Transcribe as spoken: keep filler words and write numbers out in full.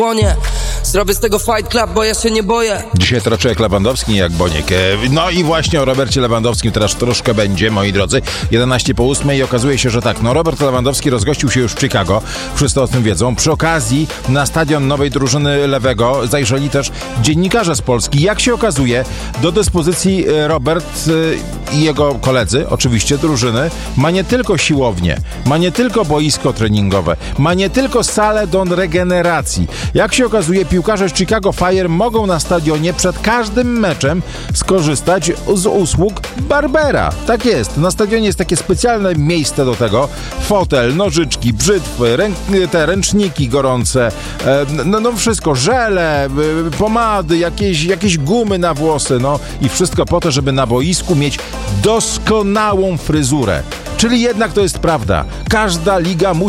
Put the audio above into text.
Łonie. Zrobię z tego Fight Club, bo ja się nie boję. Dzisiaj to raczej jak Lewandowski, nie jak Boniek. No i właśnie o Robercie Lewandowskim teraz troszkę będzie, moi drodzy. jedenaście po ósmej i okazuje się, że tak, no Robert Lewandowski rozgościł się już w Chicago. Wszyscy o tym wiedzą. Przy okazji na stadion nowej drużyny Lewego zajrzeli też dziennikarze z Polski. Jak się okazuje, do dyspozycji Robert i jego koledzy, oczywiście drużyny, ma nie tylko siłownię, ma nie tylko boisko treningowe, ma nie tylko salę do regeneracji. Jak się okazuje, piłkarze z Chicago Fire mogą na stadionie przed każdym meczem skorzystać z usług barbera. Tak jest. Na stadionie jest takie specjalne miejsce do tego. Fotel, nożyczki, brzytwy, ręk, te ręczniki gorące, e, no, no wszystko, żele, pomady, jakieś, jakieś gumy na włosy, no i wszystko po to, żeby na boisku mieć doskonałą fryzurę. Czyli jednak to jest prawda. Każda liga musi